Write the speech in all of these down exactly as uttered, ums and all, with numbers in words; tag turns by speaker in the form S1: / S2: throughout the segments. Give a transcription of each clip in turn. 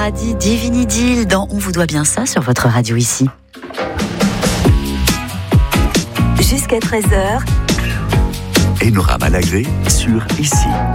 S1: Paradis, Divine Idylle dans On vous doit bien ça sur votre radio ici. Jusqu'à treize heures.
S2: Enora Malagré sur Ici.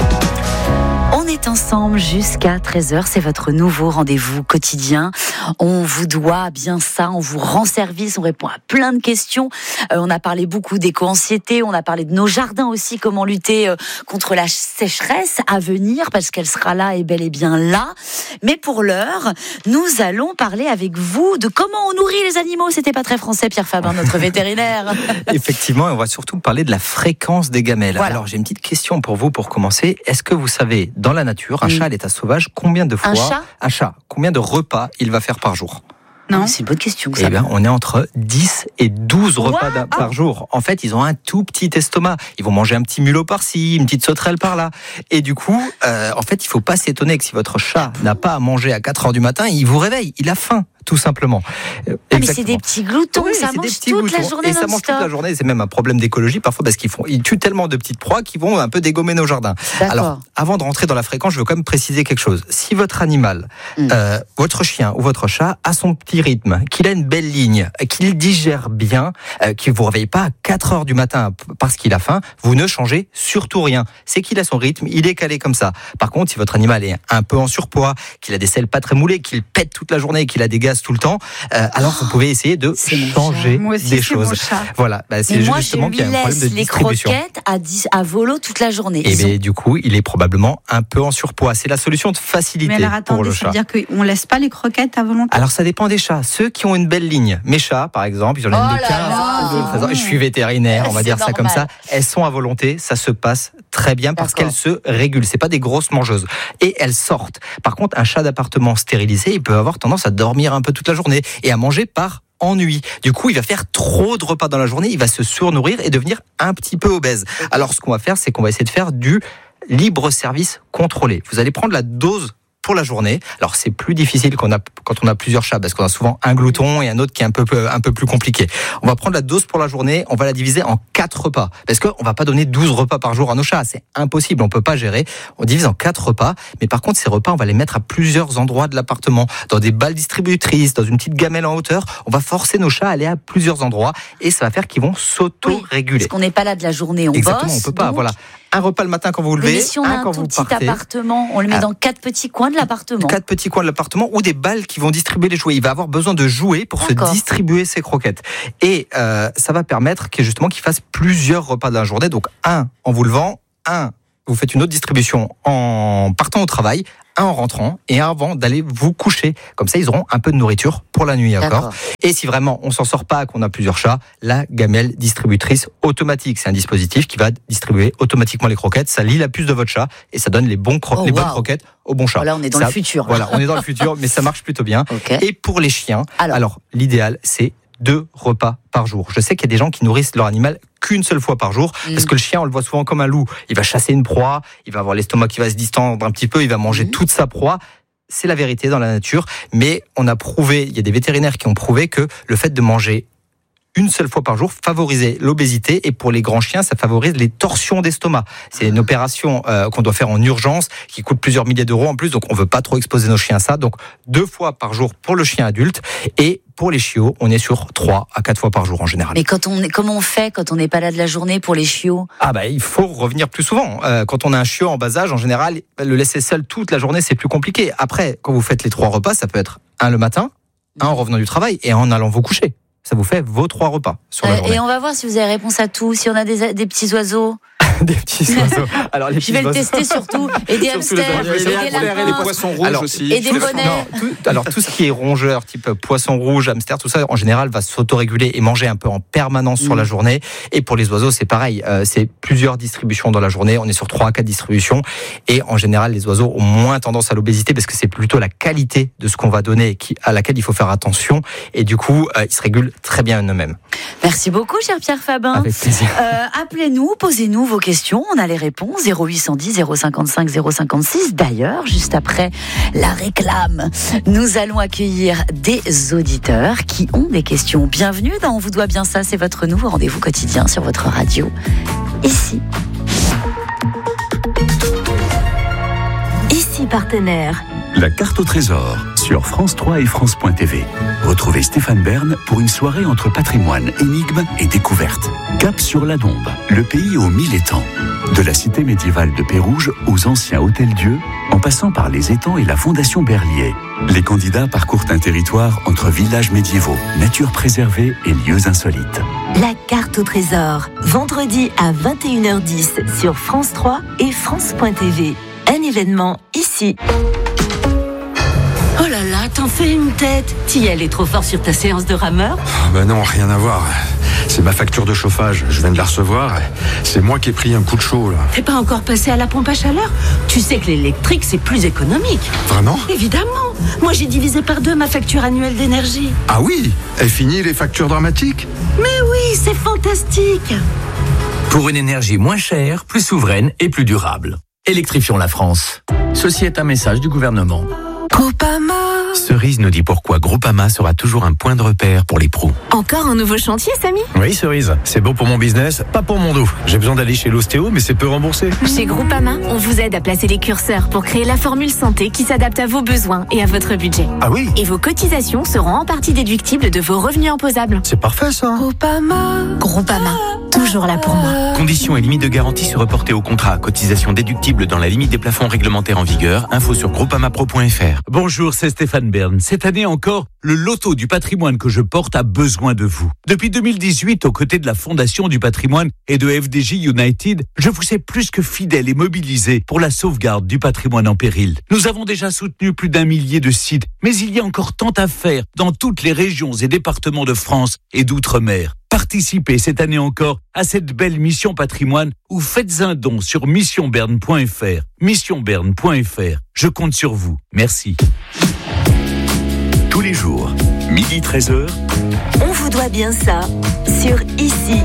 S1: On est ensemble jusqu'à treize heures, c'est votre nouveau rendez-vous quotidien. On vous doit bien ça, on vous rend service, on répond à plein de questions. Euh, on a parlé beaucoup d'éco-anxiété, on a parlé de nos jardins aussi, comment lutter euh, contre la sécheresse à venir, parce qu'elle sera là et bel et bien là. Mais pour l'heure, nous allons parler avec vous de comment on nourrit les animaux. C'était pas très français, Pierre Faber, notre vétérinaire.
S3: Effectivement, on va surtout parler de la fréquence des gamelles.
S1: Voilà.
S3: Alors j'ai une petite question pour vous pour commencer. Est-ce que vous savez, dans la nature, un mmh. chat à l'état sauvage, combien de fois
S1: un chat,
S3: un chat, combien de repas il va faire par jour?
S1: Non, c'est une bonne question.
S3: Eh bien, on est entre dix et douze repas
S1: What
S3: par jour. En fait, ils ont un tout petit estomac. Ils vont manger un petit mulot par-ci, une petite sauterelle par-là. Et du coup, euh, en fait, il faut pas s'étonner que si votre chat n'a pas à manger à quatre heures du matin, il vous réveille. Il a faim, tout simplement.
S1: Ah, mais c'est des petits gloutons,
S3: oui,
S1: ça mange toute gloutons. la journée.
S3: Et ça mange toute la journée. C'est même un problème d'écologie parfois parce qu'ils font, ils tuent tellement de petites proies qu'ils vont un peu dégommer nos jardins.
S1: D'accord.
S3: Alors, avant de rentrer dans la fréquence, je veux quand même préciser quelque chose. Si votre animal, mm. euh, votre chien ou votre chat a son petit rythme, qu'il a une belle ligne, qu'il digère bien, euh, qu'il vous réveille pas à quatre heures du matin parce qu'il a faim, vous ne changez surtout rien. C'est qu'il a son rythme, il est calé comme ça. Par contre, si votre animal est un peu en surpoids, qu'il a des selles pas très moulées, qu'il pète toute la journée, qu'il a des gaz tout le temps, euh, alors vous pouvez essayer de
S1: c'est
S3: changer
S4: aussi,
S3: des choses. Voilà, bah, c'est
S1: moi,
S3: justement qu'il y a un problème de
S1: les
S3: distribution.
S1: Croquettes à, dix, à volo toute la journée.
S3: Et bien, du coup, il est probablement un peu en surpoids. C'est la solution de facilité
S4: Mais alors, attendez,
S3: pour le
S4: ça
S3: chat.
S4: veut dire qu'on laisse pas les croquettes à volonté?
S3: Alors ça dépend des chats. Ceux qui ont une belle ligne, mes chats par exemple, ils en ont
S1: oh
S3: une de quinze ou de treize ans. Je suis vétérinaire, on va
S1: c'est
S3: dire ça
S1: normal.
S3: comme ça. Elles sont à volonté, ça se passe très bien parce
S1: D'accord.
S3: qu'elles se régulent. C'est pas des grosses mangeuses et elles sortent. Par contre, un chat d'appartement stérilisé, il peut avoir tendance à dormir un peu toute la journée et à manger par ennui. Du coup, il va faire trop de repas dans la journée, il va se surnourrir et devenir un petit peu obèse. Alors ce qu'on va faire, c'est qu'on va essayer de faire du libre service contrôlé. Vous allez prendre la dose pour la journée. Alors c'est plus difficile quand on a, quand on a plusieurs chats parce qu'on a souvent un glouton et un autre qui est un peu, un peu plus compliqué. On va prendre la dose pour la journée, on va la diviser en quatre repas parce qu'on va pas donner douze repas par jour à nos chats, c'est impossible, on peut pas gérer. On divise en quatre repas, mais par contre ces repas on va les mettre à plusieurs endroits de l'appartement, dans des balles distributrices, dans une petite gamelle en hauteur. On va forcer nos chats à aller à plusieurs endroits et ça va faire qu'ils vont s'auto-réguler.
S1: Oui, parce qu'on n'est pas là de la journée, on
S3: Exactement,
S1: bosse.
S3: on peut pas,
S1: donc...
S3: voilà. Un repas le matin quand vous vous levez,
S1: mais si on a
S3: un
S1: un
S3: quand
S1: tout
S3: vous
S1: petit
S3: partez.
S1: appartement, on le met
S3: Ah.
S1: dans quatre petits coins de l'appartement.
S3: Quatre petits coins de l'appartement ou des balles qui vont distribuer les jouets. Il va avoir besoin de jouets pour
S1: D'accord.
S3: se distribuer ses croquettes. Et euh, ça va permettre qu'il, justement qu'il fasse plusieurs repas de la journée. Donc un en vous levant, un vous faites une autre distribution en partant au travail, un en rentrant et un avant d'aller vous coucher. Comme ça, ils auront un peu de nourriture pour la nuit, d'accord ?
S1: D'accord.
S3: Et si vraiment on s'en sort pas, qu'on a plusieurs chats, la gamelle distributrice automatique, c'est un dispositif qui va distribuer automatiquement les croquettes. Ça lie la puce de votre chat et ça donne les, bons cro-
S1: Oh,
S3: les
S1: wow.
S3: bonnes croquettes au bon chat.
S1: Voilà, on est dans
S3: ça,
S1: le futur.
S3: Voilà, on est dans le futur, mais ça marche plutôt bien.
S1: Okay.
S3: Et pour les chiens,
S1: alors,
S3: alors l'idéal, c'est deux repas par jour. Je sais qu'il y a des gens qui nourrissent leur animal qu'une seule fois par jour, mmh. parce que le chien, on le voit souvent comme un loup. Il va chasser une proie, il va avoir l'estomac qui va se distendre un petit peu, il va manger mmh. toute sa proie. C'est la vérité dans la nature, mais on a prouvé, il y a des vétérinaires qui ont prouvé que le fait de manger une seule fois par jour favorisait l'obésité, et pour les grands chiens, ça favorise les torsions d'estomac. C'est une opération euh, qu'on doit faire en urgence, qui coûte plusieurs milliers d'euros en plus, donc on veut pas trop exposer nos chiens à ça. Donc deux fois par jour pour le chien adulte, et pour les chiots, on est sur trois à quatre fois par jour en général.
S1: Mais quand on est, comment on fait quand on n'est pas là de la journée pour les chiots ?
S3: Ah bah il faut revenir plus souvent. Euh, quand on a un chiot en bas âge, en général, le laisser seul toute la journée, c'est plus compliqué. Après, quand vous faites les trois repas, ça peut être un le matin, un en revenant du travail et un en allant vous coucher. Ça vous fait vos trois repas sur la
S1: euh,
S3: journée.
S1: Et on va voir si vous avez réponse à tout, si on a des, des petits oiseaux.
S3: Des petits oiseaux. Alors, les
S1: Je vais le
S3: oiseaux.
S1: tester surtout. Et des
S3: Surtout les
S1: hamsters,
S3: oiseaux.
S1: et
S3: Les
S1: des
S3: hamsters
S1: lapins.
S5: Et les poissons rouges
S3: Alors,
S5: aussi.
S1: et des bonnets.
S3: Non, tout, alors tout ce qui est rongeur, type poisson rouge, hamster, tout ça, en général, va s'autoréguler et manger un peu en permanence mmh. sur la journée. Et pour les oiseaux, c'est pareil. Euh, c'est plusieurs distributions dans la journée. On est sur trois à quatre distributions. Et en général, les oiseaux ont moins tendance à l'obésité parce que c'est plutôt la qualité de ce qu'on va donner qui, à laquelle il faut faire attention. Et du coup, euh, ils se régulent très bien eux-mêmes.
S1: Merci beaucoup, cher Pierre Fabin.
S3: Avec plaisir.
S1: Euh, appelez-nous, posez-nous vos questions. On a les réponses. zéro huit cent dix, zéro cinquante-cinq, zéro cinquante-six. D'ailleurs, juste après la réclame, nous allons accueillir des auditeurs qui ont des questions. Bienvenue dans On vous doit bien ça. C'est votre nouveau rendez-vous quotidien sur votre radio. Ici.
S6: Ici, partenaire.
S2: La carte au trésor sur France trois et France point T V. Retrouvez Stéphane Bern pour une soirée entre patrimoine, énigmes et découvertes. Cap sur la Dombe, le pays aux mille étangs. De la cité médiévale de Pérouge aux anciens hôtels-dieux, en passant par les étangs et la fondation Berlier. Les candidats parcourent un territoire entre villages médiévaux, nature préservée et lieux insolites.
S5: La carte au trésor, vendredi à vingt et une heures dix sur France trois et France point T V. Un événement ici.
S6: Oh là là, t'en fais une tête. T'y allais trop fort sur ta séance de rameur?
S7: Oh ben non, rien à voir. C'est ma facture de chauffage, je viens de la recevoir. C'est moi qui ai pris un coup de chaud là.
S6: T'es pas encore passé à la pompe à chaleur? Tu sais que l'électrique c'est plus économique.
S7: Vraiment?
S6: Évidemment. Moi j'ai divisé par deux ma facture annuelle d'énergie.
S7: Ah oui? Est fini les factures dramatiques?
S6: Mais oui, c'est fantastique.
S8: Pour une énergie moins chère, plus souveraine et plus durable. Électrifions la France. Ceci est un message du gouvernement.
S9: Groupama.
S10: Cerise nous dit pourquoi Groupama sera toujours un point de repère pour les pros.
S9: Encore un nouveau chantier, Samy?
S10: Oui, Cerise, c'est bon pour mon business, pas pour mon dos. J'ai besoin d'aller chez l'ostéo, mais c'est peu remboursé.
S9: Chez Groupama, on vous aide à placer les curseurs pour créer la formule santé qui s'adapte à vos besoins et à votre budget.
S10: Ah oui?
S9: Et vos cotisations seront en partie déductibles de vos revenus imposables.
S10: C'est parfait ça.
S9: Groupama. Groupama, toujours là pour moi.
S10: Conditions et limites de garantie se reporter au contrat. Cotisation déductible dans la limite des plafonds réglementaires en vigueur. Info sur groupamapro point f r.
S11: Bonjour, c'est Stéphane Bern. Cette année encore, le loto du patrimoine que je porte a besoin de vous. Depuis deux mille dix-huit, aux côtés de la Fondation du patrimoine et de F D J United, je vous ai plus que fidèle et mobilisé pour la sauvegarde du patrimoine en péril. Nous avons déjà soutenu plus d'un millier de sites, mais il y a encore tant à faire dans toutes les régions et départements de France et d'outre-mer. Participez cette année encore à cette belle mission patrimoine ou faites un don sur mission bern point f r. mission bern point f r. Je compte sur vous. Merci.
S2: Tous les jours, midi treize heures.
S5: On vous doit bien ça sur Ici.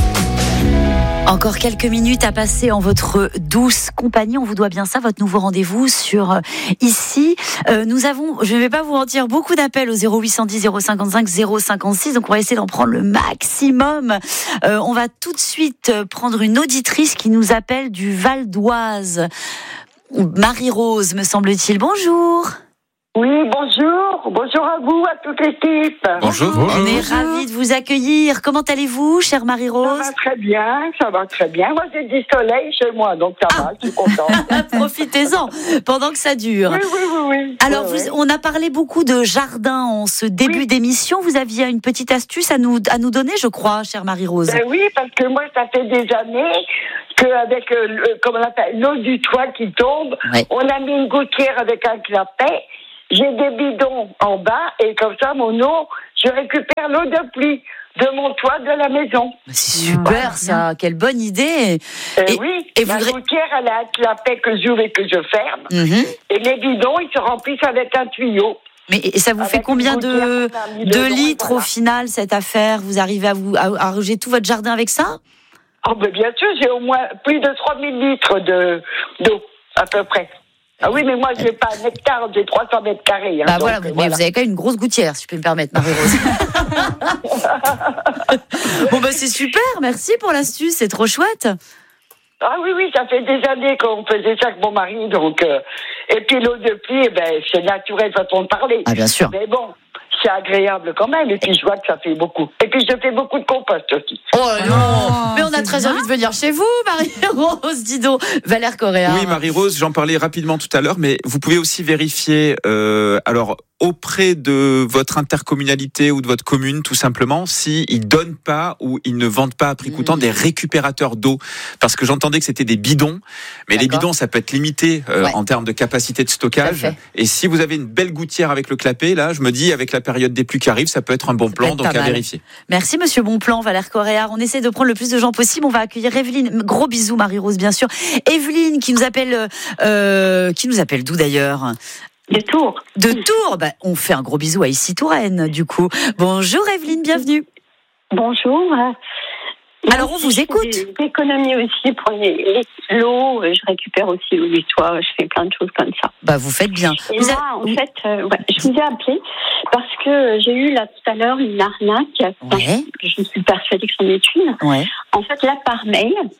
S1: Encore quelques minutes à passer en votre douce compagnie. On vous doit bien ça, votre nouveau rendez-vous sur euh, Ici. Euh, nous avons, je ne vais pas vous mentir, beaucoup d'appels au zéro huit cent dix zéro cinquante-cinq zéro cinquante-six. Donc on va essayer d'en prendre le maximum. Euh, on va tout de suite prendre une auditrice qui nous appelle du Val d'Oise. Marie-Rose, me semble-t-il. Bonjour.
S12: Oui, bonjour. Bonjour à vous, à toute l'équipe.
S3: Bonjour.
S1: On est ravis de vous accueillir. Comment allez-vous, chère Marie-Rose?
S12: Ça va très bien, ça va très bien. Moi, j'ai du soleil chez moi, donc ça ah. va, je suis contente.
S1: Profitez-en pendant que ça dure.
S12: Oui, oui, oui. oui.
S1: Alors,
S12: oui,
S1: vous,
S12: oui.
S1: on a parlé beaucoup de jardin en ce début oui. d'émission. Vous aviez une petite astuce à nous, à nous donner, je crois, chère Marie-Rose.
S12: Ben oui, parce que moi, ça fait des années qu'avec euh, comment on appelle, l'eau du toit qui tombe, ouais. on a mis une gouttière avec un clapet. J'ai des bidons en bas et comme ça, mon eau, je récupère l'eau de pluie de mon toit de la maison.
S1: C'est super, mmh. ça. Quelle bonne idée.
S12: Euh, et, oui, et la vous... gouttière, elle a un clapet que j'ouvre et que je ferme. Mmh. Et les bidons, ils se remplissent avec un tuyau.
S1: Mais et ça vous avec fait combien de, de litres voilà. au final, cette affaire? Vous arrivez à, vous, à arroser tout votre jardin avec ça?
S12: Oh, ben bien sûr, j'ai au moins plus de trois mille litres de, d'eau, à peu près. Ah oui, mais moi, je n'ai pas un hectare, j'ai trois cents mètres carrés. Hein,
S1: bah
S12: donc,
S1: voilà, mais voilà. Vous avez quand même une grosse gouttière, si je peux me permettre, Marie-Rose. Bon, bah c'est super, merci pour l'astuce, c'est trop chouette.
S12: Ah oui, oui, ça fait des années qu'on faisait ça avec mon mari, donc... Euh, et puis l'eau de pluie, ben, c'est naturel, façon de parler.
S1: Ah, bien sûr.
S12: Mais bon... C'est agréable quand même, et puis je vois que ça fait beaucoup. Et puis je fais beaucoup de compost aussi.
S1: Oh non, oh, mais on a très bien. envie de venir chez vous, Marie-Rose, dis donc. Valère Correa.
S13: Oui, Marie-Rose, j'en parlais rapidement tout à l'heure, mais vous pouvez aussi vérifier, euh, alors auprès de votre intercommunalité ou de votre commune, tout simplement, s'ils ne donnent pas ou ils ne vendent pas à prix coûtant mmh. des récupérateurs d'eau. Parce que j'entendais que c'était des bidons, mais D'accord. les bidons, ça peut être limité euh, ouais. en termes de capacité de stockage. Et si vous avez une belle gouttière avec le clapet, là, je me dis, avec la période des pluies qui arrive, ça peut être un bon ça plan, donc à mal. vérifier.
S1: Merci Monsieur Bonplan, Valère Correa. On essaie de prendre le plus de gens possible. On va accueillir Evelyne. Gros bisous, Marie-Rose, bien sûr. Evelyne qui nous appelle, euh, qui nous appelle d'où d'ailleurs?
S14: De Tours.
S1: De Tours. Bah, on fait un gros bisou à Ici Touraine, du coup. Bonjour Evelyne, bienvenue.
S14: Bonjour.
S1: Alors on vous écoute.
S14: L'économie aussi pour les, les, l'eau, je récupère aussi l'eau du toit, je fais plein de choses comme ça.
S1: Bah vous faites bien.
S14: Et
S1: vous
S14: moi, a... en fait, euh, ouais, je vous ai appelé parce que j'ai eu là tout à l'heure une arnaque.
S1: Ouais.
S14: Je suis persuadée que c'en est une.
S1: Ouais.
S14: En fait, là par mail,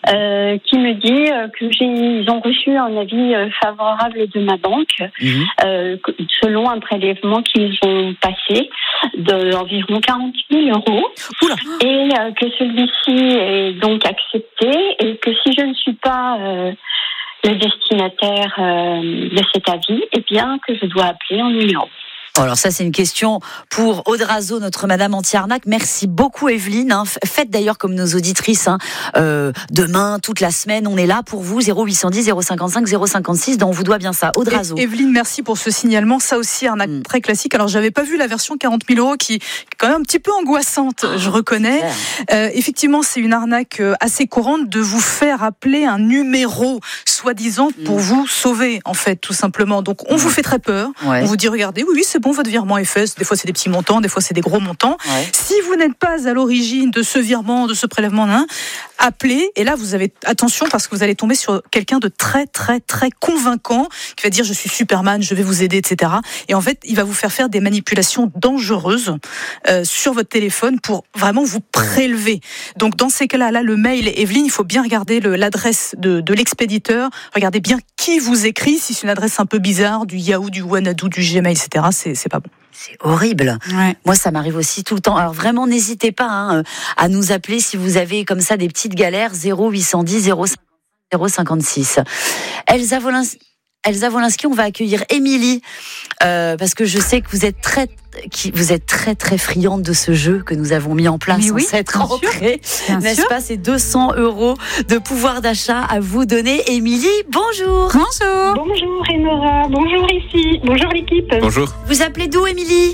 S14: euh, qui me dit euh, que j'ai, ils ont reçu un avis euh, favorable de ma banque, mmh. euh, selon un prélèvement qu'ils ont passé d'environ quarante mille euros, Oula. et euh, que celui-ci est donc accepté, et que si je ne suis pas euh, le destinataire euh, de cet avis, eh bien que je dois appeler en numéro.
S1: Alors ça, c'est une question pour Audrazo, notre Madame anti-arnaque. Merci beaucoup, Evelyne. Hein. Faites d'ailleurs comme nos auditrices. Hein. Euh, demain, toute la semaine, on est là pour vous. zéro huit cent dix, zéro cinquante-cinq, zéro cinquante-six. Donc on vous doit bien ça. Audrazo.
S15: Et, Evelyne, merci pour ce signalement. Ça aussi, arnaque mm. très classique. Alors j'avais pas vu la version quarante mille euros qui est quand même un petit peu angoissante, oh, je reconnais. Euh, effectivement, c'est une arnaque assez courante de vous faire appeler un numéro, soi-disant, pour mm. vous sauver, en fait, tout simplement. Donc on mm. vous fait très peur. Ouais. On vous dit, regardez, oui, oui, c'est bon, votre virement est fait. Des fois, c'est des petits montants, des fois, c'est des gros montants. Ouais. Si vous n'êtes pas à l'origine de ce virement, de ce prélèvement, hein, appelez. Et là, vous avez attention parce que vous allez tomber sur quelqu'un de très, très, très convaincant qui va dire je suis Superman, je vais vous aider, et cetera. Et en fait, il va vous faire faire des manipulations dangereuses euh, sur votre téléphone pour vraiment vous prélever. Donc, dans ces cas-là, là, le mail, Evelyne, il faut bien regarder le, l'adresse de, de l'expéditeur. Regardez bien qui vous écrit. Si c'est une adresse un peu bizarre, du Yahoo, du Wanadoo, du Gmail, et cetera, c'est, c'est pas bon.
S1: C'est horrible. Ouais. Moi, ça m'arrive aussi tout le temps. Alors vraiment, n'hésitez pas hein, à nous appeler si vous avez comme ça des petites galères. zéro huit cent dix, zéro cinquante, zéro cinquante-six. Elsa Wolinski, Elsa Wolinski, on va accueillir Émilie euh, parce que je sais que vous êtes très, qui, vous êtes très très friande de ce jeu que nous avons mis en place
S15: Mais
S1: en
S15: oui,
S1: cette rentrée, n'est-ce pas? C'est deux cents euros de pouvoir d'achat à vous donner. Émilie, bonjour.
S15: Bonjour.
S16: Bonjour Enora, bonjour ici, bonjour l'équipe.
S13: Bonjour.
S1: Vous appelez d'où, Émilie?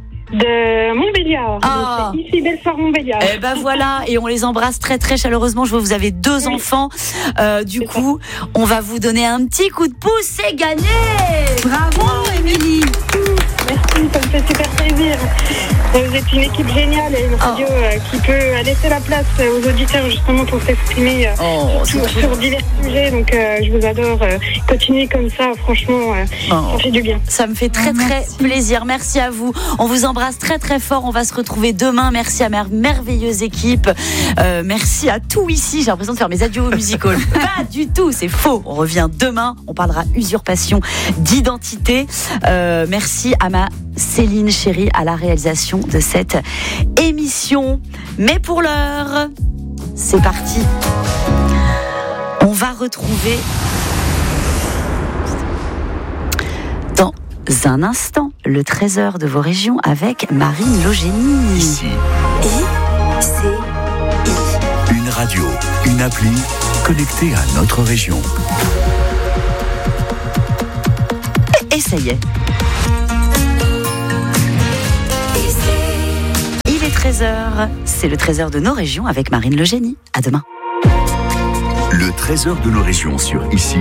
S16: De Montbéliard.
S1: Ah.
S16: Ici, Belfort Montbéliard.
S1: Eh ben voilà, et on les embrasse très très chaleureusement. Je vois que vous avez deux oui. enfants. Euh, du c'est coup, ça. On va vous donner un petit coup de pouce. C'est gagné.
S15: Bravo, Émilie.
S16: Merci, ça me fait super plaisir. Vous êtes une équipe géniale et une radio oh. qui peut laisser la place aux auditeurs justement pour s'exprimer oh, sur, sur divers sujets. Donc euh, je vous adore. Continuez comme ça, franchement, euh, oh. ça fait du bien.
S1: Ça me fait très très Merci. plaisir. Merci à vous. On vous embrasse très très fort. On va se retrouver demain. Merci à ma merveilleuse équipe. Euh, merci à tout ici. J'ai l'impression de faire mes adieux au musical. Pas du tout, c'est faux. On revient demain. On parlera usurpation d'identité. Euh, merci à ma Céline Chérie à la réalisation de cette émission. Mais pour l'heure, c'est parti. On va retrouver dans un instant le trésor de vos régions avec Marine Logénie.
S2: Ici.
S5: I, C, I.
S2: Une radio, une appli connectée à notre région.
S1: Et ça y est. Il est treize heures, c'est le trésor de nos régions avec Marine Logénie. À demain.
S2: Le trésor de nos régions sur Ici.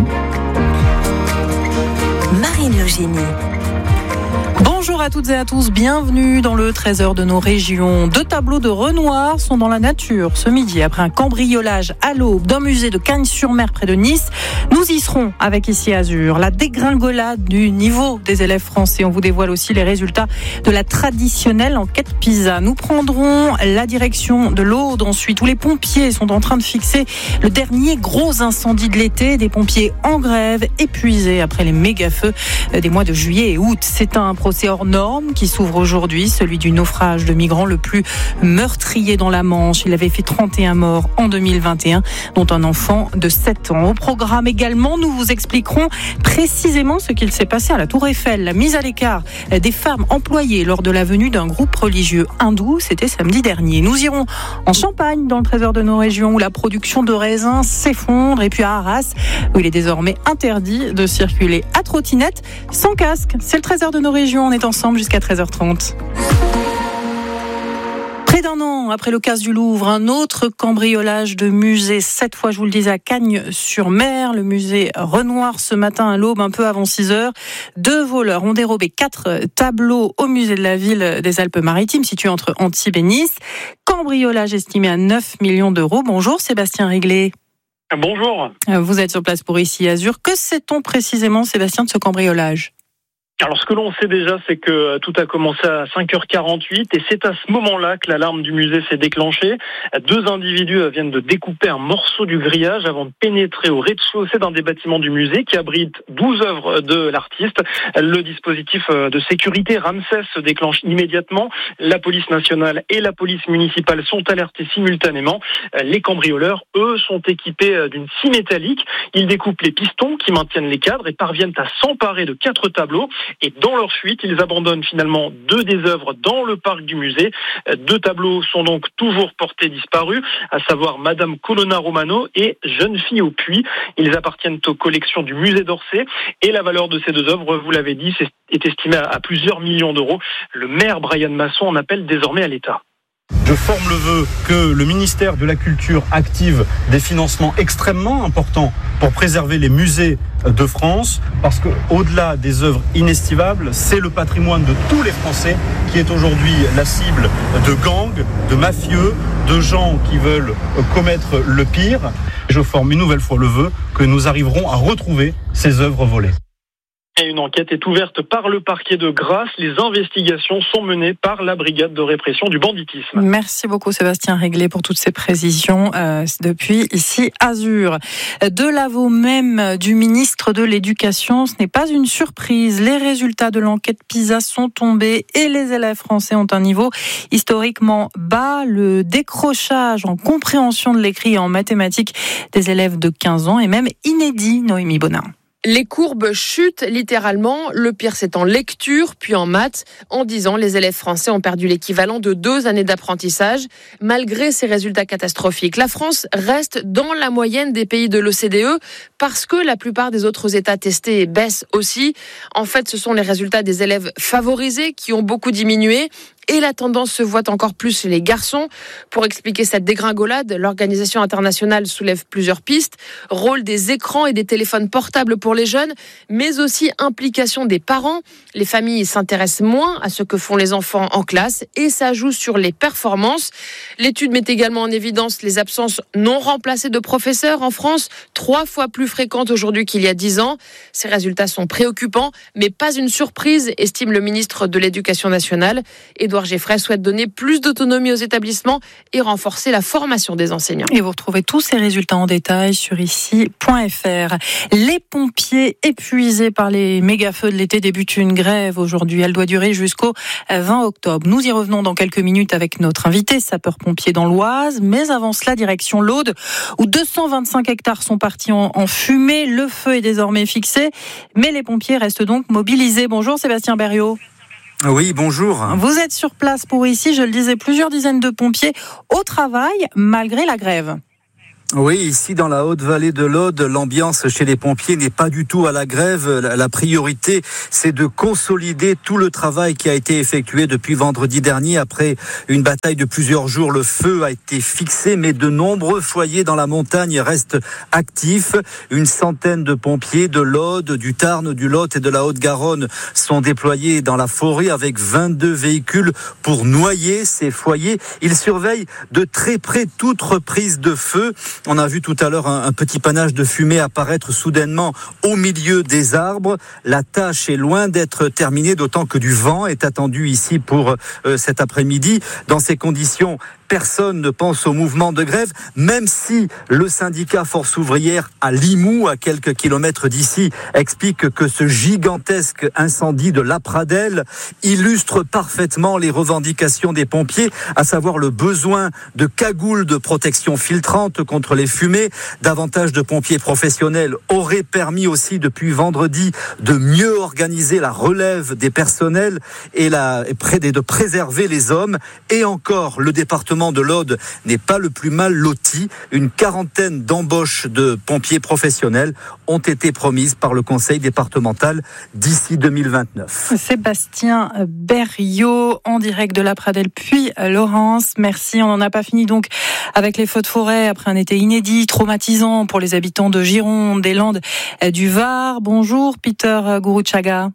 S5: Marine Logénie.
S17: Bonjour à toutes et à tous, bienvenue dans le trésor de nos régions. Deux tableaux de Renoir sont dans la nature ce midi après un cambriolage à l'aube d'un musée de Cagnes-sur-Mer près de Nice. Nous y serons avec Ici Azur. La dégringolade du niveau des élèves français. On vous dévoile aussi les résultats de la traditionnelle enquête PISA. Nous prendrons la direction de l'Aude ensuite où les pompiers sont en train de fixer le dernier gros incendie de l'été. Des pompiers en grève, épuisés après les méga-feux des mois de juillet et août. C'est un procès hors norme qui s'ouvre aujourd'hui, celui du naufrage de migrants le plus meurtrier dans la Manche. Il avait fait trente et un morts en deux mille vingt et un, dont un enfant de sept ans. Au programme également, nous vous expliquerons précisément ce qu'il s'est passé à la Tour Eiffel. La mise à l'écart des femmes employées lors de la venue d'un groupe religieux hindou, c'était samedi dernier. Nous irons en Champagne, dans le trésor de nos régions, où la production de raisins s'effondre, et puis à Arras, où il est désormais interdit de circuler à trottinette sans casque. C'est le trésor de nos régions. On est ensemble jusqu'à treize heures trente. Près d'un an après le casse du Louvre, un autre cambriolage de musée, cette fois je vous le disais à Cagnes-sur-Mer, le musée Renoir ce matin à l'aube, un peu avant six heures. Deux voleurs ont dérobé quatre tableaux au musée de la ville des Alpes-Maritimes, situé entre Antibes et Nice. Cambriolage estimé à neuf millions d'euros. Bonjour Sébastien Réglet.
S18: Bonjour.
S17: Vous êtes sur place pour Ici Azur. Que sait-on précisément, Sébastien, de ce cambriolage ?
S18: Alors ce que l'on sait déjà, c'est que tout a commencé à cinq heures quarante-huit et c'est à ce moment-là que l'alarme du musée s'est déclenchée. Deux individus viennent de découper un morceau du grillage avant de pénétrer au rez-de-chaussée d'un des bâtiments du musée qui abrite douze œuvres de l'artiste. Le dispositif de sécurité Ramsès se déclenche immédiatement. La police nationale et la police municipale sont alertées simultanément. Les cambrioleurs, eux, sont équipés d'une scie métallique. Ils découpent les pistons qui maintiennent les cadres et parviennent à s'emparer de quatre tableaux. Et dans leur fuite, ils abandonnent finalement deux des œuvres dans le parc du musée. Deux tableaux sont donc toujours portés disparus, à savoir Madame Colonna Romano et Jeune fille au puits. Ils appartiennent aux collections du musée d'Orsay et la valeur de ces deux œuvres, vous l'avez dit, est estimée à plusieurs millions d'euros. Le maire Brian Masson en appelle désormais à l'État.
S19: Je forme le vœu que le ministère de la Culture active des financements extrêmement importants pour préserver les musées de France, parce que au-delà des œuvres inestimables, c'est le patrimoine de tous les Français qui est aujourd'hui la cible de gangs, de mafieux, de gens qui veulent commettre le pire. Je forme une nouvelle fois le vœu que nous arriverons à retrouver ces œuvres volées.
S18: Et une enquête est ouverte par le parquet de Grasse. Les investigations sont menées par la brigade de répression du banditisme.
S17: Merci beaucoup Sébastien Réglé pour toutes ces précisions euh, depuis ici Azur. De l'aveu même du ministre de l'Éducation, ce n'est pas une surprise. Les résultats de l'enquête PISA sont tombés et les élèves français ont un niveau historiquement bas. Le décrochage en compréhension de l'écrit et en mathématiques des élèves de quinze ans est même inédit, Noémie Bonin.
S20: Les courbes chutent littéralement, le pire c'est en lecture, puis en maths. En dix ans, les élèves français ont perdu l'équivalent de deux années d'apprentissage. Malgré ces résultats catastrophiques, la France reste dans la moyenne des pays de l'O C D E parce que la plupart des autres États testés baissent aussi. En fait, ce sont les résultats des élèves favorisés qui ont beaucoup diminué. Et la tendance se voit encore plus chez les garçons. Pour expliquer cette dégringolade, l'organisation internationale soulève plusieurs pistes. Rôle des écrans et des téléphones portables pour les jeunes, mais aussi implication des parents. Les familles s'intéressent moins à ce que font les enfants en classe et ça joue sur les performances. L'étude met également en évidence les absences non remplacées de professeurs en France, trois fois plus fréquentes aujourd'hui qu'il y a dix ans. Ces résultats sont préoccupants, mais pas une surprise, estime le ministre de l'Éducation nationale. Édouard Geffray souhaite donner plus d'autonomie aux établissements et renforcer la formation des enseignants.
S17: Et vous retrouvez tous ces résultats en détail sur ici point f r. Les pompiers épuisés par les méga-feux de l'été débutent une grève aujourd'hui. Elle doit durer jusqu'au vingt octobre. Nous y revenons dans quelques minutes avec notre invité, sapeur-pompier dans l'Oise. Mais avant cela, direction l'Aude, où deux cent vingt-cinq hectares sont partis en, en fumée. Le feu est désormais fixé, mais les pompiers restent donc mobilisés. Bonjour Sébastien Berriot.
S21: Oui, bonjour.
S17: Vous êtes sur place pour ici, je le disais, plusieurs dizaines de pompiers au travail malgré la grève.
S21: Oui, ici dans la Haute-Vallée de l'Aude, l'ambiance chez les pompiers n'est pas du tout à la grève. La priorité, c'est de consolider tout le travail qui a été effectué depuis vendredi dernier. Après une bataille de plusieurs jours, le feu a été fixé, mais de nombreux foyers dans la montagne restent actifs. Une centaine de pompiers de l'Aude, du Tarn, du Lot et de la Haute-Garonne sont déployés dans la forêt avec vingt-deux véhicules pour noyer ces foyers. Ils surveillent de très près toute reprise de feu. On a vu tout à l'heure un, un petit panache de fumée apparaître soudainement au milieu des arbres. La tâche est loin d'être terminée, d'autant que du vent est attendu ici pour euh, cet après-midi. Dans ces conditions, personne ne pense au mouvement de grève, même si le syndicat Force ouvrière à Limoux, à quelques kilomètres d'ici, explique que ce gigantesque incendie de la Pradelle illustre parfaitement les revendications des pompiers, à savoir le besoin de cagoules de protection filtrante contre les fumées. Davantage de pompiers professionnels auraient permis aussi depuis vendredi de mieux organiser la relève des personnels et, la, et de préserver les hommes. Et encore, le département de l'Aude n'est pas le plus mal loti. Une quarantaine d'embauches de pompiers professionnels ont été promises par le conseil départemental d'ici deux mille vingt-neuf.
S17: Sébastien Berriot en direct de la Pradelle puis Laurence. Merci. On n'en a pas fini donc avec les feux de forêt après un été inédit, traumatisant pour les habitants de Gironde, des Landes, du Var. Bonjour Peter Gourouchaga.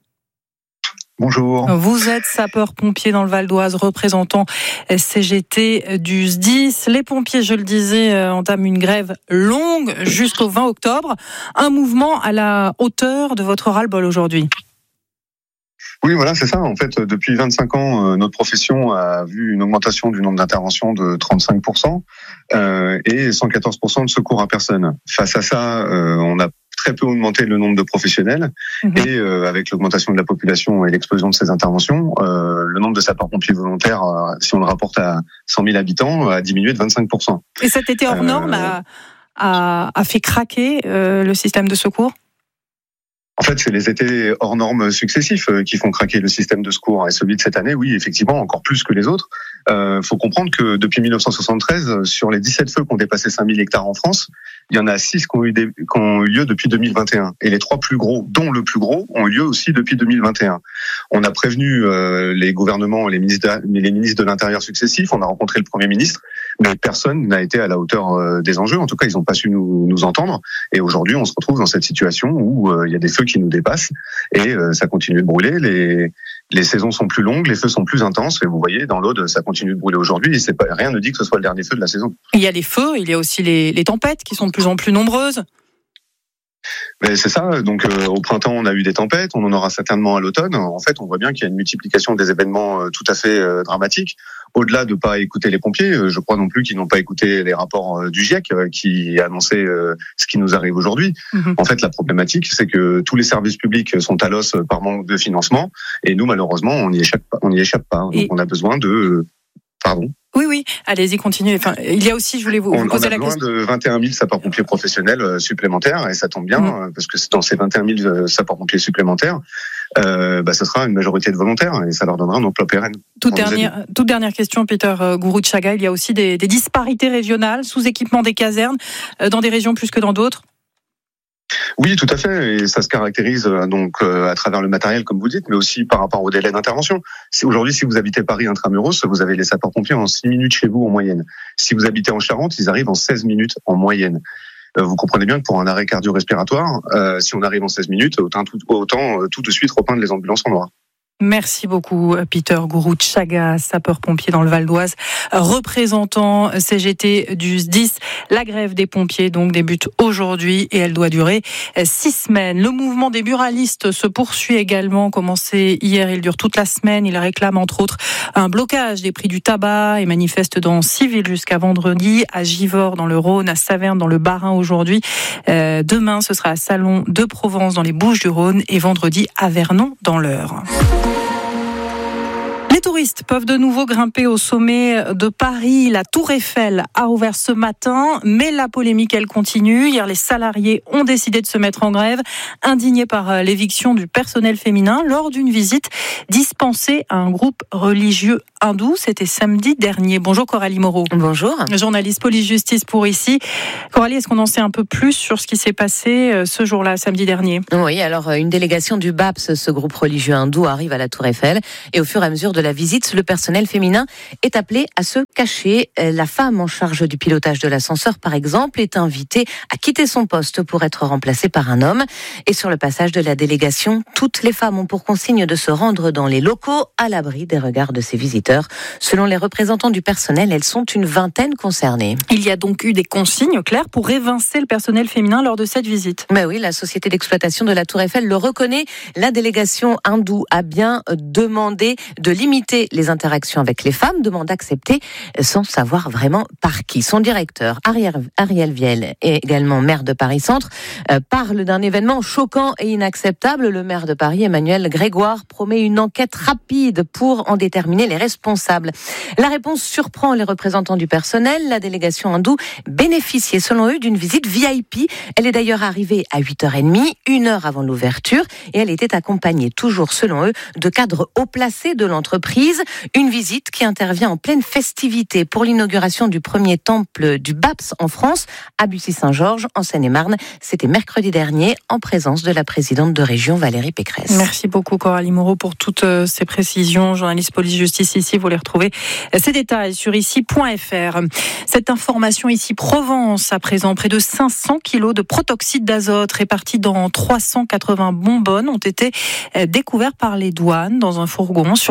S22: Bonjour.
S17: Vous êtes sapeur-pompier dans le Val d'Oise, représentant C G T du S D I S. Les pompiers, je le disais, entament une grève longue jusqu'au vingt octobre. Un mouvement à la hauteur de votre ras-le-bol aujourd'hui.
S22: Oui, voilà, c'est ça. En fait, depuis vingt-cinq ans, euh, notre profession a vu une augmentation du nombre d'interventions de trente-cinq pour cent euh, et cent quatorze pour cent de secours à personne. Face à ça, euh, on a très peu augmenté le nombre de professionnels mmh. et euh, avec l'augmentation de la population et l'explosion de ces interventions, euh, le nombre de sapeurs-pompiers volontaires, euh, si on le rapporte à cent mille habitants, a diminué de vingt-cinq pour cent.
S17: Et cet été hors norme euh, a, a, a fait craquer euh, le système de secours ?
S22: En fait, c'est les étés hors normes successifs qui font craquer le système de secours. Et celui de cette année, oui, effectivement, encore plus que les autres. Euh, faut comprendre que depuis dix-neuf cent soixante-treize, sur les dix-sept feux qui ont dépassé cinq mille hectares en France, il y en a six qui ont eu, des, qui ont eu lieu depuis deux mille vingt et un. Et les trois plus gros, dont le plus gros, ont eu lieu aussi depuis deux mille vingt et un. On a prévenu euh, les gouvernements, les ministres, de, les ministres de l'Intérieur successifs. On a rencontré le Premier ministre, mais personne n'a été à la hauteur euh, des enjeux. En tout cas, ils n'ont pas su nous, nous entendre. Et aujourd'hui, on se retrouve dans cette situation où euh, il y a des feux qui nous dépassent et euh, ça continue de brûler. Les Les saisons sont plus longues, les feux sont plus intenses, et vous voyez, dans l'Aude, ça continue de brûler aujourd'hui, et c'est pas, rien ne dit que ce soit le dernier feu de la saison.
S17: Il y a les feux, il y a aussi les, les tempêtes qui sont de plus en plus nombreuses.
S22: Mais c'est ça, donc euh, au printemps on a eu des tempêtes, on en aura certainement à l'automne. En fait, on voit bien qu'il y a une multiplication des événements euh, tout à fait euh, dramatiques. Au-delà de pas écouter les pompiers, euh, je crois non plus qu'ils n'ont pas écouté les rapports euh, du GIEC euh, qui annonçaient euh, ce qui nous arrive aujourd'hui. Mm-hmm. En fait, la problématique, c'est que tous les services publics sont à l'os par manque de financement, et nous, malheureusement, on n'y échappe pas. On n'y échappe pas. Donc, et... on a besoin de... Euh, pardon.
S17: Oui, oui, allez-y, continuez. Enfin, il y a aussi, je voulais vous, vous poser la question.
S22: On a besoin de vingt et un mille sapeurs-pompiers professionnels supplémentaires, et ça tombe bien, mmh. parce que dans ces vingt et un mille sapeurs-pompiers supplémentaires, euh, bah, ce sera une majorité de volontaires, et ça leur donnera un emploi pérenne.
S17: Toute dernière, toute dernière question, Peter Gourouchaga, il y a aussi des, des disparités régionales, sous-équipement des casernes, dans des régions plus que dans d'autres ?
S22: Oui, tout à fait, et ça se caractérise donc à travers le matériel, comme vous dites, mais aussi par rapport au délai d'intervention. Aujourd'hui, si vous habitez Paris intramuros, vous avez les sapeurs-pompiers en six minutes chez vous en moyenne. Si vous habitez en Charente, ils arrivent en seize minutes en moyenne. Vous comprenez bien que pour un arrêt cardio-respiratoire, euh, si on arrive en seize minutes, autant tout, autant tout de suite repeindre les ambulances en noir.
S17: Merci beaucoup, Peter Gourouchaga, sapeur-pompier dans le Val d'Oise, représentant C G T du S D I S. La grève des pompiers donc débute aujourd'hui et elle doit durer six semaines. Le mouvement des buralistes se poursuit également. Commencé hier, il dure toute la semaine. Il réclame entre autres un blocage des prix du tabac et manifeste dans six villes jusqu'à vendredi, à Givors dans le Rhône, à Saverne dans le Bas-Rhin aujourd'hui. Euh, demain, ce sera à Salon de Provence dans les Bouches-du-Rhône et vendredi à Vernon dans l'Eure. Les touristes peuvent de nouveau grimper au sommet de Paris. La Tour Eiffel a ouvert ce matin, mais la polémique, elle continue. Hier, les salariés ont décidé de se mettre en grève, indignés par l'éviction du personnel féminin lors d'une visite dispensée à un groupe religieux hindou. C'était samedi dernier. Bonjour Coralie Moreau.
S4: Bonjour.
S17: Journaliste police-justice pour ici. Coralie, est-ce qu'on en sait un peu plus sur ce qui s'est passé ce jour-là, samedi dernier ?
S4: Oui, alors une délégation du B A P S, ce groupe religieux hindou, arrive à la Tour Eiffel et au fur et à mesure de la visite, le personnel féminin est appelé à se cacher. La femme en charge du pilotage de l'ascenseur, par exemple, est invitée à quitter son poste pour être remplacée par un homme. Et sur le passage de la délégation, toutes les femmes ont pour consigne de se rendre dans les locaux à l'abri des regards de ces visiteurs. Selon les représentants du personnel, elles sont une vingtaine concernées.
S17: Il y a donc eu des consignes claires pour évincer le personnel féminin lors de cette visite.
S4: Mais oui, la société d'exploitation de la Tour Eiffel le reconnaît. La délégation hindoue a bien demandé de limiter les interactions avec les femmes, demande acceptée sans savoir vraiment par qui. Son directeur, Ariel Viel, et également maire de Paris-Centre, euh, parle d'un événement choquant et inacceptable. Le maire de Paris, Emmanuel Grégoire, promet une enquête rapide pour en déterminer les responsables. La réponse surprend les représentants du personnel. La délégation hindoue bénéficiait, selon eux, d'une visite V I P. Elle est d'ailleurs arrivée à huit heures trente, une heure avant l'ouverture, et elle était accompagnée, toujours selon eux, de cadres haut placés de l'entreprise. Une visite qui intervient en pleine festivité pour l'inauguration du premier temple du B A P S en France, à Bussy-Saint-Georges, en Seine-et-Marne. C'était mercredi dernier, en présence de la présidente de région, Valérie Pécresse.
S17: Merci beaucoup, Coralie Moreau, pour toutes ces précisions. Journaliste police-justice ici, vous les retrouvez ces détails sur ici point f r. Cette information ici, Provence, à présent, près de cinq cents kilos de protoxyde d'azote répartis dans trois cent quatre-vingts bonbonnes ont été découverts par les douanes dans un fourgon sur l'A huit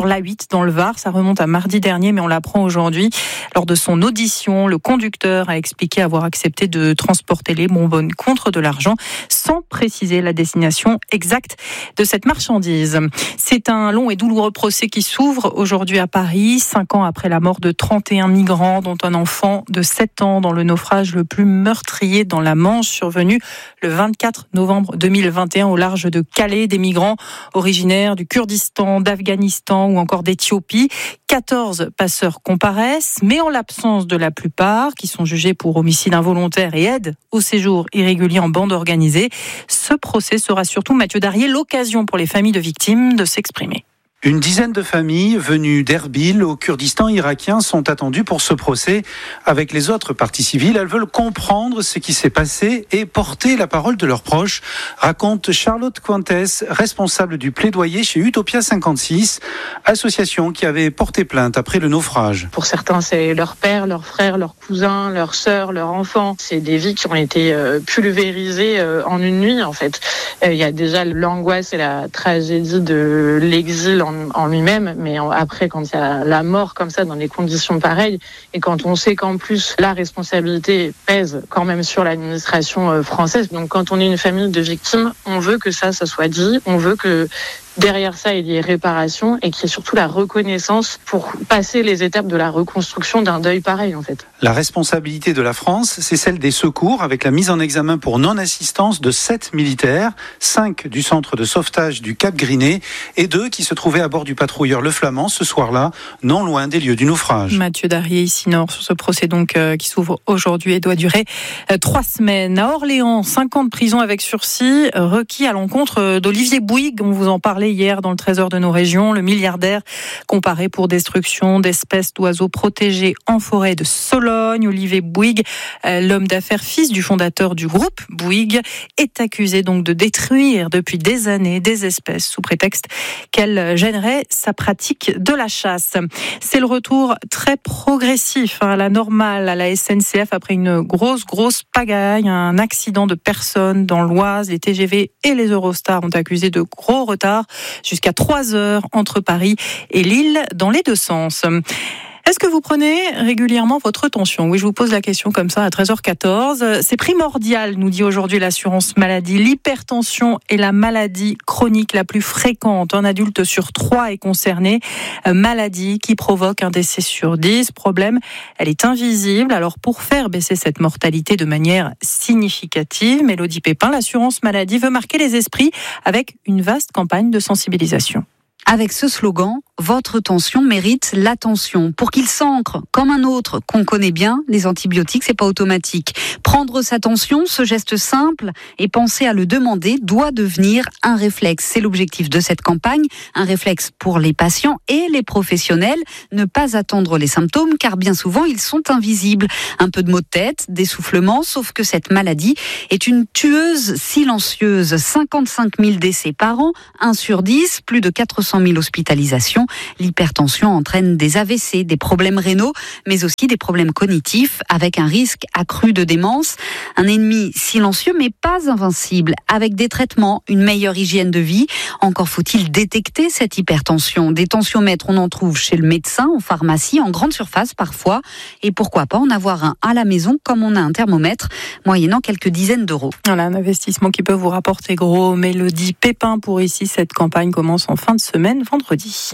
S17: Vite dans le Var. Ça remonte à mardi dernier, mais on l'apprend aujourd'hui. Lors de son audition, le conducteur a expliqué avoir accepté de transporter les bonbonnes contre de l'argent, sans préciser la destination exacte de cette marchandise. C'est un long et douloureux procès qui s'ouvre aujourd'hui à Paris, cinq ans après la mort de trente et un migrants, dont un enfant de sept ans dans le naufrage le plus meurtrier dans la Manche, survenu le vingt-quatre novembre deux mille vingt et un au large de Calais. Des migrants originaires du Kurdistan, d'Afghanistan ou encore d'Éthiopie. quatorze passeurs comparaissent, mais en l'absence de la plupart, qui sont jugés pour homicide involontaire et aide au séjour irrégulier en bande organisée, ce procès sera surtout, Mathieu Darrier, l'occasion pour les familles de victimes de s'exprimer.
S6: Une dizaine de familles venues d'Erbil au Kurdistan irakien sont attendues pour ce procès. Avec les autres parties civiles, elles veulent comprendre ce qui s'est passé et porter la parole de leurs proches, raconte Charlotte Cointès, responsable du plaidoyer chez Utopia cinquante-six, association qui avait porté plainte après le naufrage.
S7: Pour certains, c'est leur père, leurs frères, leurs cousins, leurs sœurs, leurs enfants. C'est des vies qui ont été euh, pulvérisées euh, en une nuit, en fait. Il euh, y a déjà l'angoisse et la tragédie de l'exil en en lui-même, mais après, quand il y a la mort comme ça, dans des conditions pareilles, et quand on sait qu'en plus, la responsabilité pèse quand même sur l'administration française, donc quand on est une famille de victimes, on veut que ça, ça soit dit, on veut que derrière ça, il y ait réparation et qu'il y ait surtout la reconnaissance pour passer les étapes de la reconstruction d'un deuil pareil, en fait.
S6: La responsabilité de la France, c'est celle des secours, avec la mise en examen pour non-assistance de sept militaires, cinq du centre de sauvetage du Cap Griné et deux qui se trouvaient à bord du patrouilleur Le Flamand ce soir-là, non loin des lieux du naufrage.
S17: Mathieu Darrier, ici Nord, sur ce procès donc euh, qui s'ouvre aujourd'hui et doit durer euh, trois semaines. À Orléans, cinq ans de prison avec sursis euh, requis à l'encontre d'Olivier Bouygues. On vous en parlait hier dans le Trésor de nos régions. Le milliardaire comparé pour destruction d'espèces d'oiseaux protégés en forêt de Sologne. Olivier Bouygues, euh, l'homme d'affaires fils du fondateur du groupe Bouygues, est accusé donc de détruire depuis des années des espèces sous prétexte qu'elles gênerait sa pratique de la chasse. C'est le retour très progressif hein, à la normale à la S N C F après une grosse, grosse pagaille, un accident de personnes dans l'Oise. Les T G V et les Eurostars ont accusé de gros retards jusqu'à trois heures entre Paris et Lille dans les deux sens. Est-ce que vous prenez régulièrement votre tension ? Oui, je vous pose la question comme ça à treize heures quatorze. C'est primordial, nous dit aujourd'hui l'assurance maladie. L'hypertension est la maladie chronique la plus fréquente. Un adulte sur trois est concerné. Maladie qui provoque un décès sur dix. Problème, elle est invisible. Alors pour faire baisser cette mortalité de manière significative, Mélodie Pépin, l'assurance maladie veut marquer les esprits avec une vaste campagne de sensibilisation.
S23: Avec ce slogan, votre tension mérite l'attention. Pour qu'il s'ancre comme un autre qu'on connaît bien, les antibiotiques, c'est pas automatique. Prendre sa tension, ce geste simple, et penser à le demander doit devenir un réflexe. C'est l'objectif de cette campagne, un réflexe pour les patients et les professionnels. Ne pas attendre les symptômes, car bien souvent, ils sont invisibles. Un peu de maux de tête, d'essoufflement, sauf que cette maladie est une tueuse silencieuse. cinquante-cinq mille décès par an, un sur dix, plus de quatre cent mille hospitalisations. L'hypertension entraîne des A V C, des problèmes rénaux, mais aussi des problèmes cognitifs avec un risque accru de démence. Un ennemi silencieux mais pas invincible. Avec des traitements, une meilleure hygiène de vie. Encore faut-il détecter cette hypertension. Des tensiomètres, on en trouve chez le médecin, en pharmacie, en grande surface parfois. Et pourquoi pas en avoir un à la maison comme on a un thermomètre, moyennant quelques dizaines d'euros.
S17: Voilà, un investissement qui peut vous rapporter gros. Mélodie Pépin pour ici. Cette campagne commence en fin de semaine. Vendredi.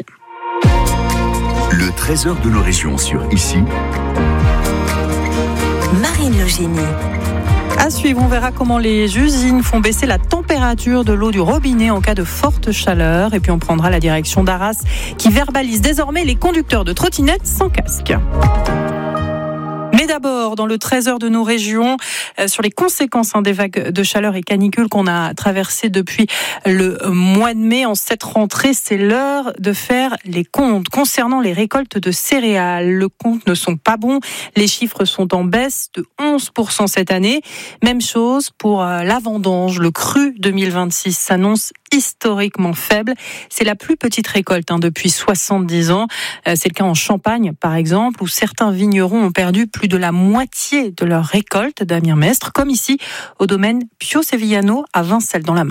S2: Le trésor de nos régions sur Ici.
S5: Marine Logénie.
S17: À suivre, on verra comment les usines font baisser la température de l'eau du robinet en cas de forte chaleur. Et puis on prendra la direction d'Arras qui verbalise désormais les conducteurs de trottinettes sans casque. Mais d'abord, dans le trésor de nos régions, euh, sur les conséquences hein, des vagues de chaleur et canicules qu'on a traversées depuis le mois de mai. En cette rentrée, c'est l'heure de faire les comptes. Concernant les récoltes de céréales, le compte ne sont pas bons. Les chiffres sont en baisse de onze pour cent cette année. Même chose pour euh, la vendange. Le cru deux mille vingt-six s'annonce historiquement faible. C'est la plus petite récolte hein, depuis soixante-dix ans. Euh, c'est le cas en Champagne, par exemple, où certains vignerons ont perdu plus de la moitié de leur récolte, Damien Mestre, comme ici au domaine Pio Sevillano à Vincelles dans la Marne.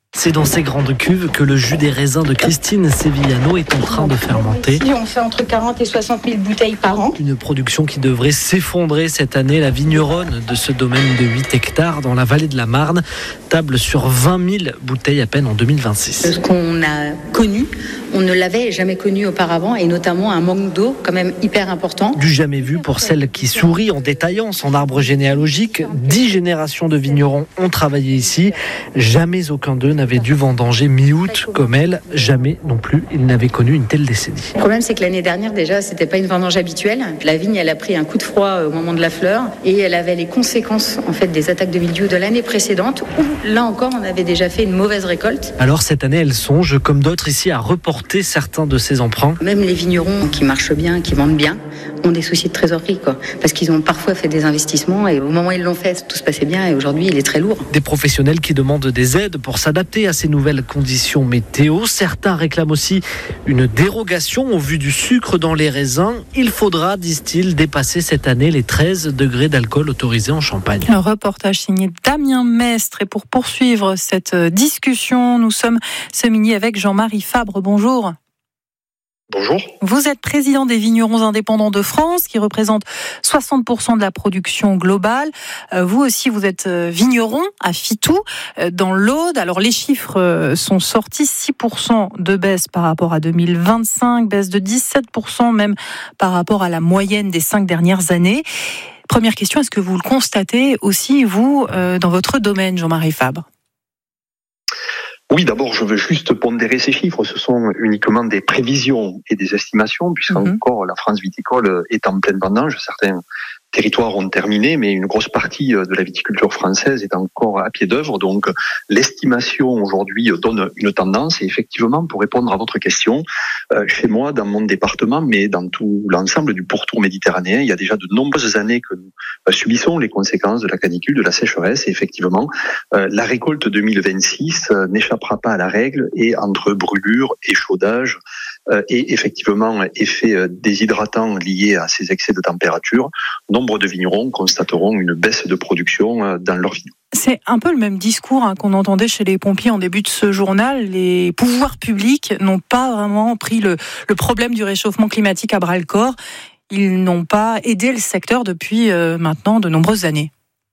S8: C'est dans ces grandes cuves que le jus des raisins de Christine Sevillano est en train de fermenter.
S9: Ici, on fait entre quarante et soixante mille bouteilles par an.
S8: Une production qui devrait s'effondrer cette année. La vigneronne de ce domaine de huit hectares dans la vallée de la Marne table sur vingt mille bouteilles à peine en deux mille vingt-six.
S9: Ce qu'on a connu, on ne l'avait jamais connu auparavant, et notamment un manque d'eau quand même hyper important.
S8: Du jamais vu pour celle qui sourit en détaillant son arbre généalogique. Dix générations de vignerons ont travaillé ici. Jamais aucun d'eux n'avait dû vendanger mi-août comme elle. Jamais non plus il n'avait connu une telle décennie.
S9: Le problème, c'est que l'année dernière, déjà, c'était pas une vendange habituelle. La vigne, elle a pris un coup de froid au moment de la fleur, et elle avait les conséquences en fait des attaques de mildiou de l'année précédente, où là encore, on avait déjà fait une mauvaise récolte.
S8: Alors cette année, elle songe, comme d'autres ici, à reporter certains de ses emprunts.
S9: Même les vignerons qui marchent bien, qui vendent bien, ont des soucis de trésorerie, quoi. Parce qu'ils ont parfois fait des investissements, et au moment où ils l'ont fait, tout se passait bien, et aujourd'hui, il est très lourd.
S8: Des professionnels qui demandent des aides pour s'adapter à ces nouvelles conditions météo. Certains réclament aussi une dérogation au vu du sucre dans les raisins. Il faudra, disent-ils, dépasser cette année les treize degrés d'alcool autorisés en Champagne.
S17: Un reportage signé Damien Mestre. Et pour poursuivre cette discussion, nous sommes ce midi avec Jean-Marie Fabre. Bonjour.
S10: Bonjour.
S17: Vous êtes président des vignerons indépendants de France, qui représente soixante pour cent de la production globale. Vous aussi, vous êtes vigneron à Fitou, dans l'Aude. Alors, les chiffres sont sortis, six pour cent de baisse par rapport à deux mille vingt-cinq, baisse de dix-sept pour cent même par rapport à la moyenne des cinq dernières années. Première question, est-ce que vous le constatez aussi, vous, dans votre domaine, Jean-Marie Fabre ?
S10: Oui, d'abord, je veux juste pondérer ces chiffres. Ce sont uniquement des prévisions et des estimations, puisqu'encore mmh. la France viticole est en pleine vendange. Certains territoires ont terminé, mais une grosse partie de la viticulture française est encore à pied d'œuvre. Donc, l'estimation aujourd'hui donne une tendance. Et effectivement, pour répondre à votre question, euh, chez moi, dans mon département, mais dans tout l'ensemble du pourtour méditerranéen, il y a déjà de nombreuses années que nous euh, subissons les conséquences de la canicule, de la sécheresse. Et effectivement, euh, la récolte deux mille vingt-six euh, n'échappera pas à la règle. Et entre brûlures, échaudage euh, et effectivement effets euh, déshydratants liés à ces excès de température, nombre de vignerons constateront une baisse de production dans leur vignes.
S17: C'est un peu le même discours hein, qu'on entendait chez les pompiers en début de ce journal. Les pouvoirs publics n'ont pas vraiment pris le, le problème du réchauffement climatique à bras-le-corps. Ils n'ont pas aidé le secteur depuis euh, maintenant de nombreuses années.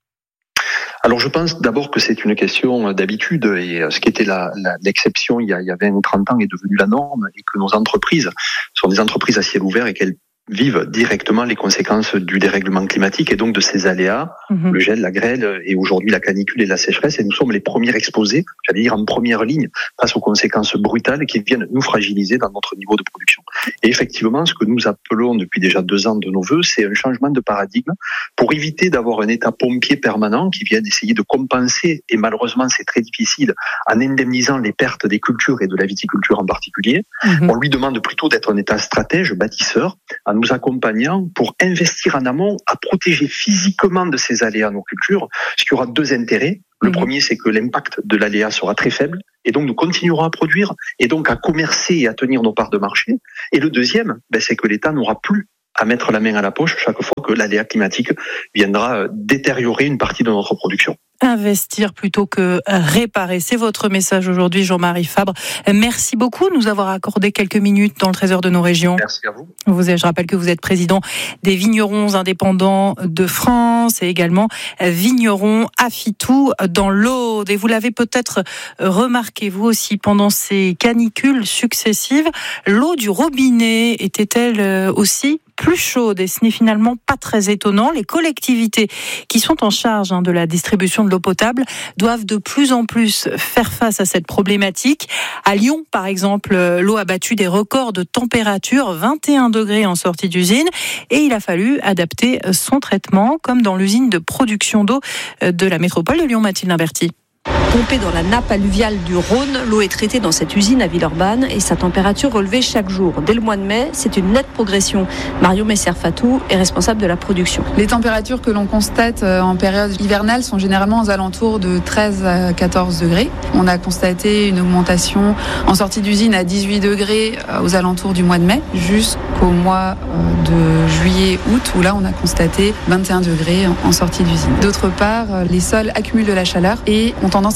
S10: Alors je pense d'abord que c'est une question d'habitude, et ce qui était la, la, l'exception il y, a, il y a vingt ou trente ans est devenu la norme, et que nos entreprises sont des entreprises à ciel ouvert et qu'elles vivent directement les conséquences du dérèglement climatique et donc de ces aléas, mmh. le gel, la grêle et aujourd'hui la canicule et la sécheresse. Et nous sommes les premiers exposés, j'allais dire en première ligne, face aux conséquences brutales qui viennent nous fragiliser dans notre niveau de production. Et effectivement, ce que nous appelons depuis déjà deux ans de nos voeux, c'est un changement de paradigme pour éviter d'avoir un état pompier permanent qui vient essayer de compenser, et malheureusement c'est très difficile, en indemnisant les pertes des cultures et de la viticulture en particulier. Mmh. On lui demande plutôt d'être un état stratège, bâtisseur, en nous accompagnant pour investir en amont à protéger physiquement de ces aléas nos cultures, ce qui aura deux intérêts. Le mmh. premier, c'est que l'impact de l'aléa sera très faible, et donc nous continuerons à produire, et donc à commercer et à tenir nos parts de marché. Et le deuxième, ben, c'est que l'État n'aura plus à mettre la main à la poche chaque fois que l'aléa climatique viendra détériorer une partie de notre production.
S17: Investir plutôt que réparer, c'est votre message aujourd'hui, Jean-Marie Fabre. Merci beaucoup de nous avoir accordé quelques minutes dans le Trésor de nos régions.
S10: Merci à vous.
S17: Vous êtes, je rappelle que vous êtes président des vignerons indépendants de France et également vigneron à Fitou dans l'Aude. Et vous l'avez peut-être remarqué vous aussi pendant ces canicules successives, l'eau du robinet était-elle aussi plus chaude, et ce n'est finalement pas très étonnant. Les collectivités qui sont en charge hein, de la distribution de l'eau potable doivent de plus en plus faire face à cette problématique. À Lyon, par exemple, l'eau a battu des records de température, vingt et un degrés en sortie d'usine, et il a fallu adapter son traitement, comme dans l'usine de production d'eau de la métropole de Lyon. Mathilde Limberti.
S24: Pompée dans la nappe alluviale du Rhône, l'eau est traitée dans cette usine à Villeurbanne et sa température relevée chaque jour. Dès le mois de mai, c'est une nette progression. Mario Messer-Fatou est responsable de la production.
S25: Les températures que l'on constate en période hivernale sont généralement aux alentours de treize à quatorze degrés. On a constaté une augmentation en sortie d'usine à dix-huit degrés aux alentours du mois de mai jusqu'au mois de juillet-août où là on a constaté vingt et un degrés en sortie d'usine. D'autre part, les sols accumulent de la chaleur et ont tendance à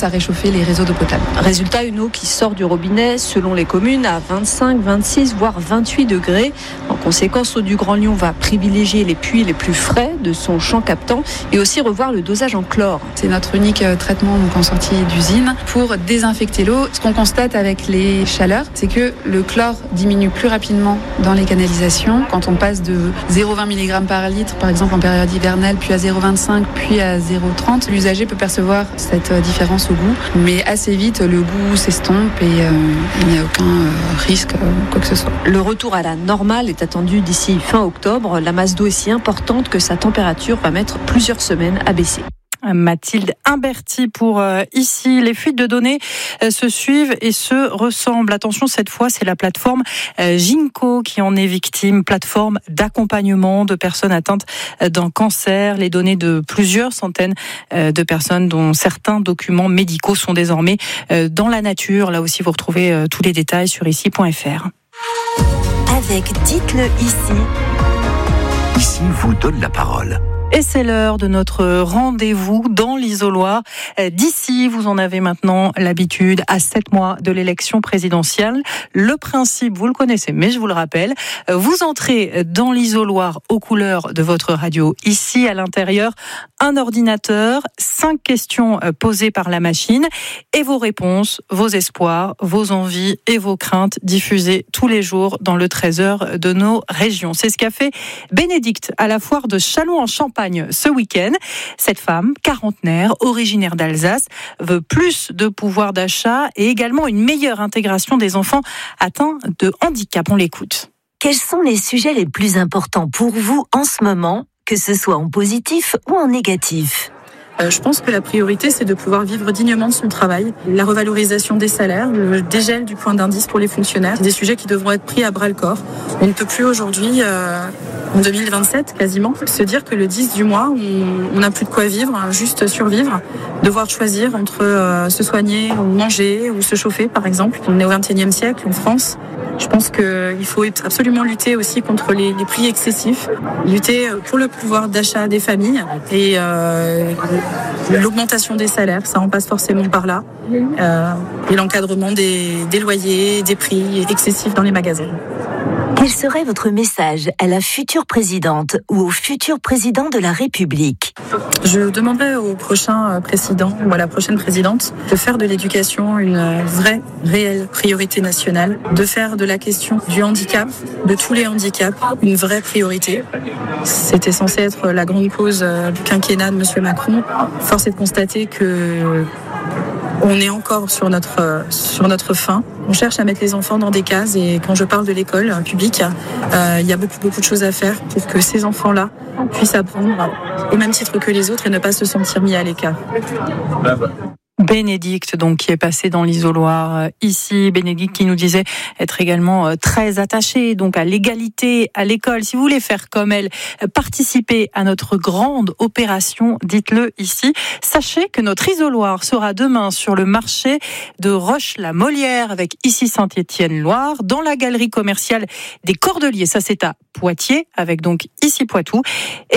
S25: à réchauffer les réseaux d'eau potable.
S24: Résultat, une eau qui sort du robinet, selon les communes, à vingt-cinq, vingt-six, voire vingt-huit degrés. En conséquence, Eau du Grand Lyon va privilégier les puits les plus frais de son champ captant et aussi revoir le dosage en chlore.
S25: C'est notre unique traitement donc, en sortie d'usine pour désinfecter l'eau. Ce qu'on constate avec les chaleurs, c'est que le chlore diminue plus rapidement dans les canalisations. Quand on passe de zéro virgule vingt milligrammes par litre, par exemple en période hivernale, puis à zéro virgule vingt-cinq, puis à zéro virgule trente, l'usager peut percevoir cette différence au goût, mais assez vite le goût s'estompe et euh, il n'y a aucun euh, risque, euh, quoi que ce soit.
S24: Le retour à la normale est attendu d'ici fin octobre. La masse d'eau est si importante que sa température va mettre plusieurs semaines à baisser.
S17: Mathilde Imberti pour euh, ici. Les fuites de données euh, se suivent et se ressemblent. Attention, cette fois, c'est la plateforme euh, Ginkgo qui en est victime. Plateforme d'accompagnement de personnes atteintes euh, d'un cancer. Les données de plusieurs centaines euh, de personnes dont certains documents médicaux sont désormais euh, dans la nature. Là aussi, vous retrouvez euh, tous les détails sur ici point f r.
S5: Avec Dites-le ici.
S2: Ici vous donne la parole.
S17: Et c'est l'heure de notre rendez-vous dans l'isoloir d'ici. Vous en avez maintenant l'habitude à sept mois de l'élection présidentielle. Le principe, vous le connaissez, mais je vous le rappelle. Vous entrez dans l'isoloir aux couleurs de votre radio. Ici, à l'intérieur, un ordinateur, cinq questions posées par la machine et vos réponses, vos espoirs, vos envies et vos craintes diffusées tous les jours dans le treize heures de nos régions. C'est ce qu'a fait Bénédicte à la foire de Châlons-en-Champagne ce week-end. Cette femme, quarantenaire, originaire d'Alsace, veut plus de pouvoir d'achat et également une meilleure intégration des enfants atteints de handicap. On l'écoute.
S5: Quels sont les sujets les plus importants pour vous en ce moment, que ce soit en positif ou en négatif ?
S3: Euh, je pense que la priorité, c'est de pouvoir vivre dignement de son travail. La revalorisation des salaires, le dégel du point d'indice pour les fonctionnaires, c'est des sujets qui devront être pris à bras-le-corps. On ne peut plus aujourd'hui, euh, en deux mille vingt-sept quasiment, se dire que le dix du mois, on n'a plus de quoi vivre, juste survivre, devoir choisir entre euh, se soigner ou manger ou se chauffer, par exemple. On est au vingt et unième siècle en France. Je pense qu'il faut absolument lutter aussi contre les, les prix excessifs, lutter pour le pouvoir d'achat des familles et euh, l'augmentation des salaires, ça en passe forcément par là, euh, et l'encadrement des, des loyers, des prix excessifs dans les magasins.
S5: Quel serait votre message à la future présidente ou au futur président de la République ?
S3: Je demanderais au prochain président ou à la prochaine présidente de faire de l'éducation une vraie, réelle priorité nationale, de faire de la question du handicap, de tous les handicaps, une vraie priorité. C'était censé être la grande cause du quinquennat de M. Macron. Force est de constater que on est encore sur notre, sur notre fin. On cherche à mettre les enfants dans des cases et quand je parle de l'école publique, euh, il y a beaucoup, beaucoup de choses à faire pour que ces enfants-là puissent apprendre au même titre que les autres et ne pas se sentir mis à l'écart.
S17: Bénédicte, donc, qui est passée dans l'isoloir ici. Bénédicte qui nous disait être également très attachée donc à l'égalité à l'école. Si vous voulez faire comme elle, participer à notre grande opération, dites-le ici. Sachez que notre isoloir sera demain sur le marché de Roche-la-Molière avec ici Saint-Étienne-Loire, dans la galerie commerciale des Cordeliers. Ça, c'est à Poitiers, avec donc ici Poitou. Et